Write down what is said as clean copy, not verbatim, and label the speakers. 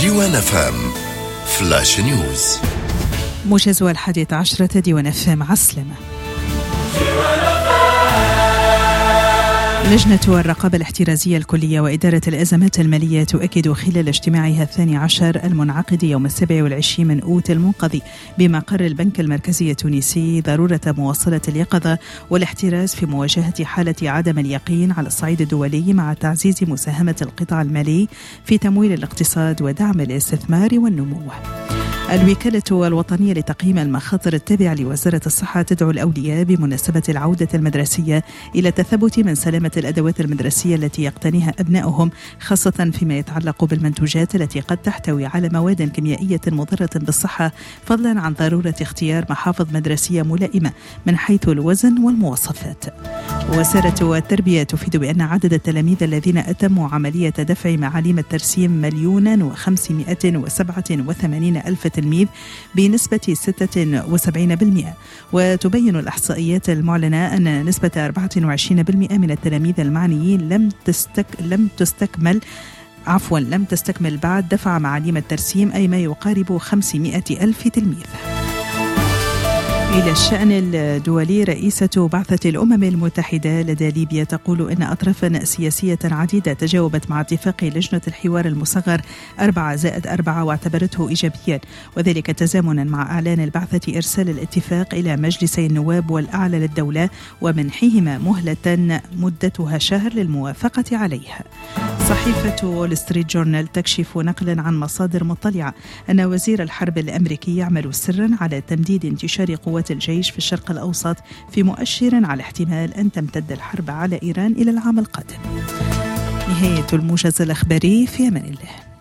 Speaker 1: ديوان FM فلاش نيوز.
Speaker 2: موجز 11 ديوان FM عسلمة. لجنة الرقابة الاحترازية الكلية وإدارة الأزمات المالية تؤكد خلال اجتماعها 12 المنعقد يوم 27 من أوت المنقضي بمقر البنك المركزي التونسي ضرورة مواصلة اليقظة والاحتراز في مواجهة حالة عدم اليقين على الصعيد الدولي مع تعزيز مساهمة القطاع المالي في تمويل الاقتصاد ودعم الاستثمار والنمو. الوكالة الوطنية لتقييم المخاطر التابعة لوزارة الصحة تدعو الأولياء بمناسبة العودة المدرسية إلى التثبت من سلامة الأدوات المدرسية التي يقتنيها أبنائهم، خاصة فيما يتعلق بالمنتوجات التي قد تحتوي على مواد كيميائية مضرة بالصحة، فضلا عن ضرورة اختيار محافظ مدرسية ملائمة من حيث الوزن والمواصفات. وزارة التربية تفيد بأن عدد التلاميذ الذين أتموا عملية دفع معاليم الترسيم 1,587,000 تلميذ بنسبة 76%. وتبين الإحصائيات المعلنة أن نسبة 24% من التلاميذ المعنيين لم تستكمل بعد دفع معاليم الترسيم، أي ما يقارب 500,000 تلميذ. إلى الشأن الدولي، رئيسة بعثة الأمم المتحدة لدى ليبيا تقول إن أطرافا سياسية عديدة تجاوبت مع اتفاق لجنة الحوار المصغر 4+4 واعتبرته إيجابيا، وذلك تزامنا مع إعلان البعثة إرسال الاتفاق إلى مجلسي النواب والأعلى للدولة ومنحهما مهلة مدتها شهر للموافقة عليها. صحيفة وول ستريت جورنال تكشف نقلا عن مصادر مطلعة أن وزير الحرب الأمريكي يعمل سرا على تمديد انتشار قوات الجيش في الشرق الأوسط، في مؤشر على احتمال أن تمتد الحرب على إيران إلى العام القادم. نهاية الموجز الأخباري، في أمان الله.